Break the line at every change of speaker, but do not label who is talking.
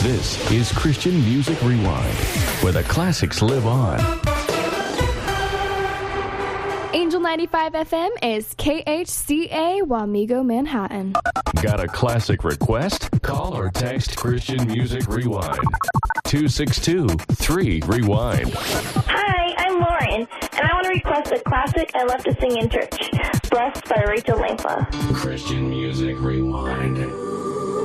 This is Christian Music Rewind, where the classics live on.
Angel 95 FM is KHCA Wamego, Manhattan.
Got a classic request? Call or text Christian Music Rewind. 262-3-REWIND.
Hi, I'm Lauren, and I want to request a classic I love to sing in church, Blessed by Rachel Langford.
Christian Music Rewind.